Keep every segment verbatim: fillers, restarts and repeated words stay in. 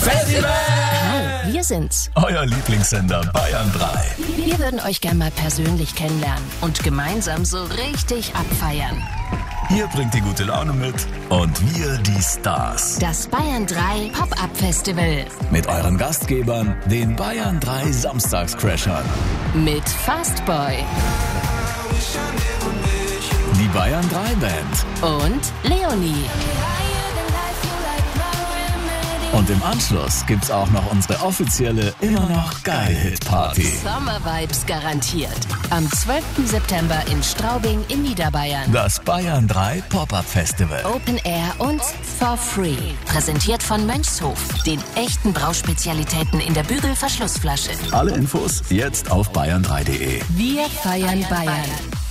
Pop-Up-Festival! Hi, wir sind's. Euer Lieblingssender Bayern drei. Wir würden euch gerne mal persönlich kennenlernen und gemeinsam so richtig abfeiern. Ihr bringt die gute Laune mit und wir die Stars. Das Bayern drei Pop-Up-Festival. Mit euren Gastgebern, den Bayern drei Samstagscrashern. Mit Fastboy. Die Bayern drei Band. Und Leonie. Und im Anschluss gibt's auch noch unsere offizielle Immer noch geil Hit-Party. Sommer-Vibes garantiert. Am zwölften September in Straubing in Niederbayern. Das Bayern drei Pop-Up-Festival. Open Air und for free. Präsentiert von Mönchshof, den echten Brauspezialitäten in der Bügelverschlussflasche. Alle Infos jetzt auf bayern drei punkt de. Wir feiern Bayern.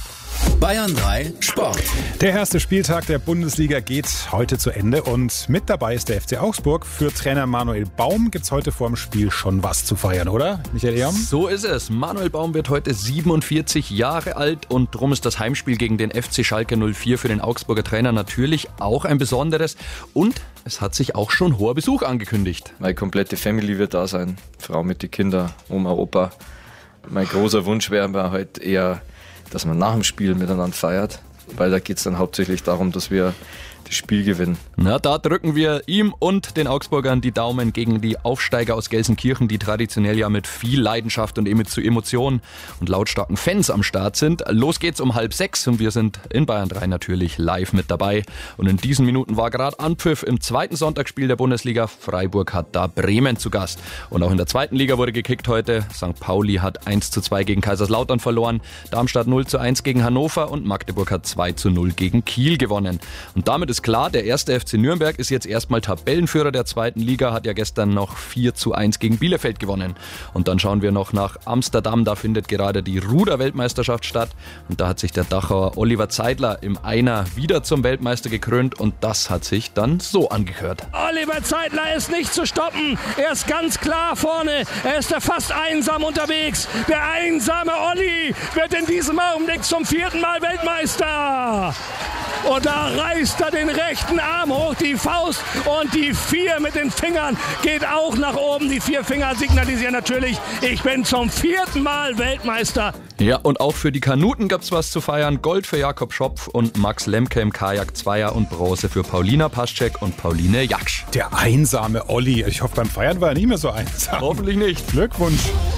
Bayern drei Sport. Der erste Spieltag der Bundesliga geht heute zu Ende und mit dabei ist der F C Augsburg. Für Trainer Manuel Baum gibt's heute vor dem Spiel schon was zu feiern, oder, Michael Ehrm? So ist es. Manuel Baum wird heute siebenundvierzig Jahre alt und darum ist das Heimspiel gegen den F C Schalke null vier für den Augsburger Trainer natürlich auch ein besonderes. Und es hat sich auch schon hoher Besuch angekündigt. Meine komplette Family wird da sein. Frau mit den Kindern, Oma, Opa. Mein großer Wunsch wäre halt eher, dass man nach dem Spiel miteinander feiert, weil da geht es dann hauptsächlich darum, dass wir das Spiel gewinnen. Na, da drücken wir ihm und den Augsburgern die Daumen gegen die Aufsteiger aus Gelsenkirchen, die traditionell ja mit viel Leidenschaft und Emotionen und lautstarken Fans am Start sind. Los geht's um halb sechs und wir sind in Bayern drei natürlich live mit dabei. Und in diesen Minuten war gerade Anpfiff im zweiten Sonntagsspiel der Bundesliga. Freiburg hat da Bremen zu Gast. Und auch in der zweiten Liga wurde gekickt heute. Sankt Pauli hat eins zu zwei gegen Kaiserslautern verloren, Darmstadt null zu eins gegen Hannover und Magdeburg hat zwei zu null gegen Kiel gewonnen. Und damit ist klar, der erste F C Nürnberg ist jetzt erstmal Tabellenführer der zweiten Liga, hat ja gestern noch vier zu eins gegen Bielefeld gewonnen. Und dann schauen wir noch nach Amsterdam, da findet gerade die Ruder-Weltmeisterschaft statt. Und da hat sich der Dachauer Oliver Zeidler im Einer wieder zum Weltmeister gekrönt und das hat sich dann so angehört. Oliver Zeidler ist nicht zu stoppen, er ist ganz klar vorne, er ist da fast einsam unterwegs. Der einsame Olli wird in diesem Augenblick zum vierten Mal Weltmeister. Und da reißt er den rechten Arm hoch, die Faust und die vier mit den Fingern geht auch nach oben. Die vier Finger signalisieren natürlich, ich bin zum vierten Mal Weltmeister. Ja, und auch für die Kanuten gab's was zu feiern. Gold für Jakob Schopf und Max Lemke im Kajak Zweier und Bronze für Paulina Paschek und Pauline Jaksch. Der einsame Olli. Ich hoffe, beim Feiern war er nicht mehr so einsam. Hoffentlich nicht. Glückwunsch.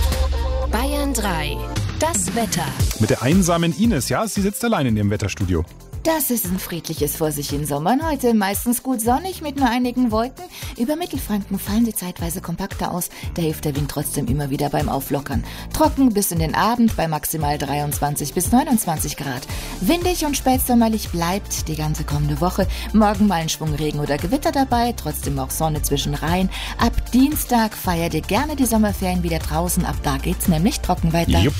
Bayern drei. Das Wetter. Mit der einsamen Ines, ja, sie sitzt allein in ihrem Wetterstudio. Das ist ein friedliches vor sich hin Sommern. Heute meistens gut sonnig mit nur einigen Wolken. Über Mittelfranken fallen sie zeitweise kompakter aus. Da hilft der Wind trotzdem immer wieder beim Auflockern. Trocken bis in den Abend bei maximal dreiundzwanzig bis neunundzwanzig Grad. Windig und spätsommerlich bleibt die ganze kommende Woche. Morgen mal ein Schwung Regen oder Gewitter dabei. Trotzdem auch Sonne zwischen Reihen. Ab Dienstag feiert ihr gerne die Sommerferien wieder draußen. Ab da geht's nämlich trocken weiter. Jupp.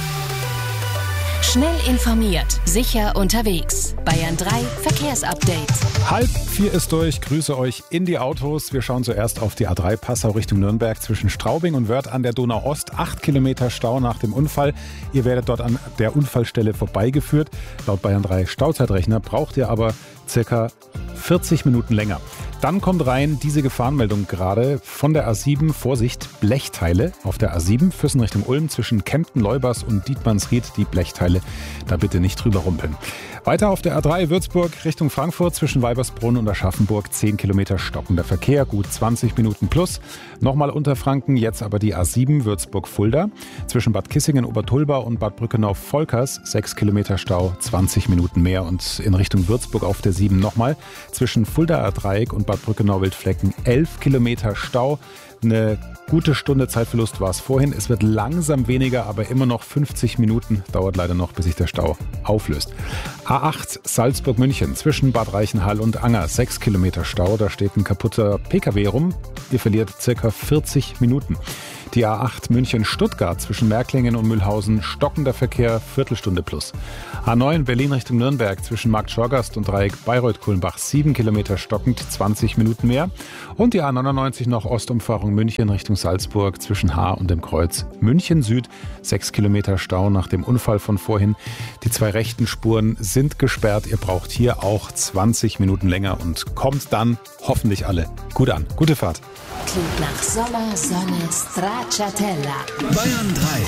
Schnell informiert, sicher unterwegs. Bayern drei Verkehrsupdate. Halb vier ist durch. Grüße euch in die Autos. Wir schauen zuerst auf die A drei Passau Richtung Nürnberg zwischen Straubing und Wörth an der Donau Ost. Acht Kilometer Stau nach dem Unfall. Ihr werdet dort an der Unfallstelle vorbeigeführt. Laut Bayern drei Stauzeitrechner braucht ihr aber circa vierzig Minuten länger. Dann kommt rein diese Gefahrenmeldung gerade von der A sieben. Vorsicht, Blechteile auf der A sieben. Füssen Richtung Ulm zwischen Kempten-Leubers und Dietmannsried. Die Blechteile, da bitte nicht drüber rumpeln. Weiter auf der A drei Würzburg Richtung Frankfurt zwischen Weibersbrunn und Aschaffenburg. zehn Kilometer stockender Verkehr, gut zwanzig Minuten plus. Nochmal Unterfranken, jetzt aber die A sieben Würzburg-Fulda. Zwischen Bad Kissingen, Obertulba und Bad Brückenau-Volkers. sechs Kilometer Stau, zwanzig Minuten mehr. Und in Richtung Würzburg auf der sieben nochmal. Zwischen Fulda-Dreieck und Bad Brückenau-Wildflecken elf Kilometer Stau. Eine gute Stunde Zeitverlust war es vorhin. Es wird langsam weniger, aber immer noch fünfzig Minuten. Dauert leider noch, bis sich der Stau auflöst. A acht Salzburg-München zwischen Bad Reichenhall und Anger. sechs Kilometer Stau. Da steht ein kaputter P K W rum. Ihr verliert circa vierzig Minuten. Die A acht München-Stuttgart zwischen Märklingen und Mühlhausen. Stockender Verkehr, Viertelstunde plus. A neun Berlin Richtung Nürnberg zwischen Markt Schorgast und Dreieck Bayreuth-Kulmbach. sieben Kilometer stockend, zwanzig Minuten mehr. Und die A neunundneunzig noch Ostumfahrung München Richtung Salzburg zwischen Haar und dem Kreuz. München Süd, sechs Kilometer Stau nach dem Unfall von vorhin. Die zwei rechten Spuren sind gesperrt. Ihr braucht hier auch zwanzig Minuten länger und kommt dann hoffentlich alle gut an. Gute Fahrt. klingt nach Sommer, Sonne, Stracciatella. Bayern drei.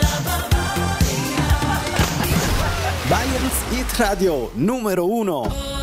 Bayerns Hit Radio Numero Uno.